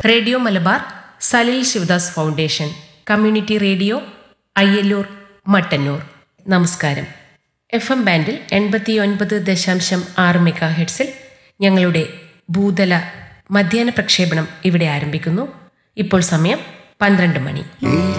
Radio Malabar, Salil Sivadas foundation, community radio, Ayyallur, Mattannur. നമസ്കാരം. FM ബാൻഡിൽ 89.6 മെഗാഹെർട്സിൽ ഞങ്ങളുടെ ഭൂതല മധ്യാഹ്ന പ്രക്ഷേപണം ഇവിടെ ആരംഭിക്കുന്നു. ഇപ്പോൾ സമയം 12 മണി.